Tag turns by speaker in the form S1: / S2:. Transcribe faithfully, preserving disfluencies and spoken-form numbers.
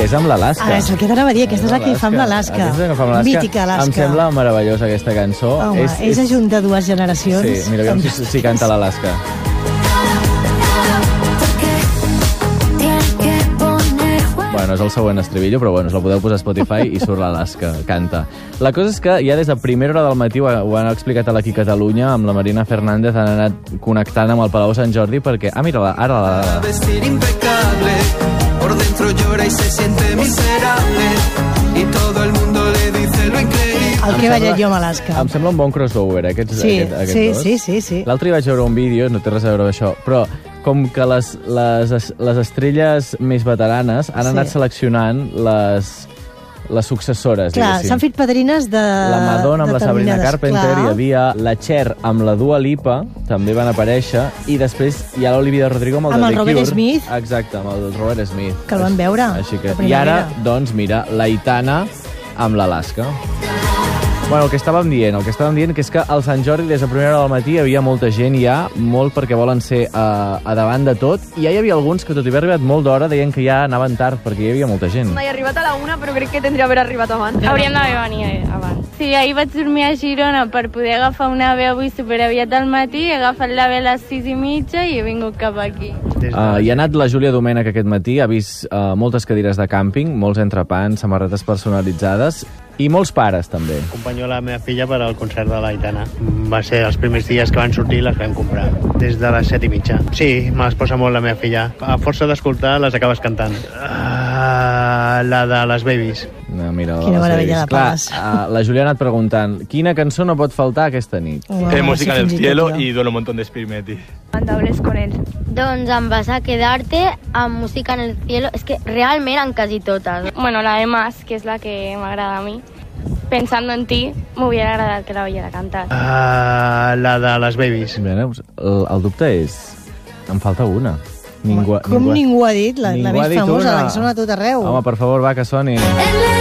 S1: que és amb l'Alaska.
S2: Ah, és el que t'anava a dir, aquesta és la que fa amb l'Alaska.
S1: Aquesta és la que fa amb l'Alaska.
S2: Mítica Alaska.
S1: Em sembla meravellosa aquesta cançó.
S2: Home, és, és ajunta dues generacions.
S1: Sí, mira, aviam si, si canta l'Alaska. Bueno, és el següent estribillo, però bueno, us la podeu posar a Spotify i surt l'Alaska, canta. La cosa és que ja des de primera hora del matí, ho, ho han explicat a l'Aquí Catalunya, amb la Marina Fernández han anat connectant amb el Palau Sant Jordi perquè... Ah, mira, ara la... la...
S3: Vestir impecable, por dentro llora y se siente miserable, y todo el mundo le dice lo increíble.
S2: El que he ballat jo amb Alaska.
S1: Em sembla un bon crossover, eh, aquests,
S2: sí,
S1: aquest, aquests
S2: sí,
S1: dos.
S2: Sí, sí, sí.
S1: L'altre hi vaig veure un vídeo, no té res a veure amb això, però com que les, les, les estrelles més veteranes han anat sí. seleccionant les, les successores,
S2: clar, s'han fet padrines de...
S1: La Madonna amb la Sabrina Carpenter, clar. Hi havia la Cher amb la Dua Lipa, també van aparèixer, i després hi ha l'Olivia Rodrigo amb el
S2: amb
S1: de
S2: el
S1: The
S2: Robert
S1: Cure.
S2: Smith.
S1: Exacte, amb el Robert Smith.
S2: Que el van veure.
S1: Així que... I ara, doncs, mira, l'Aitana amb l'Alaska. Bueno, el que estàvem dient, el que estàvem dient que és que al Sant Jordi des de primera hora del matí hi havia molta gent ja, molt perquè volen ser a, a davant de tot, i ja hi havia alguns que tot i haver arribat molt d'hora deien que ja anaven tard perquè hi havia molta gent.
S4: No he arribat a la una, però crec que tindria d'haver arribat abans.
S5: Hauríem d'haver venit abans. Sí, ahir vaig dormir a Girona per poder agafar una ave avui superaviat al matí, he agafat l'ave a les sis i mitja i he vingut cap aquí.
S1: Uh, hi ha anat la Júlia Domènech aquest matí, ha vist uh, moltes cadires de càmping, molts entrepans, samarretes personalitzades, i molts pares, també.
S6: Acompanyo la meva filla per al concert de l'Aitana. Va ser els primers dies que van sortir i les vam comprar. Des de les set i mitja. Sí, me les posa molt la meva filla. A força d'escoltar, les acabes cantant. Uh, la de les Babies.
S1: No, mira,
S2: quina meravella de
S1: pas. Uh, la Júlia ha anat preguntant quina cançó no pot faltar aquesta nit.
S7: Oh, eh, música del cielo i Duele un montón de Spirimetti.
S4: Andables con él.
S8: Doncs em vas a quedarte amb música en el cielo. És que realment en quasi totes.
S5: Bueno, la de Más, que és la que m'agrada a mi. Pensando en ti, m'hubiera agradat que la oyera cantar.
S6: Uh, la de les Babies.
S1: Mira, el, el dubte és... Em falta una. Ningú,
S2: com ningú, ningú ha dit? La, la més famosa,
S1: una...
S2: la que sona a tot arreu.
S1: Home, per favor, va, que soni.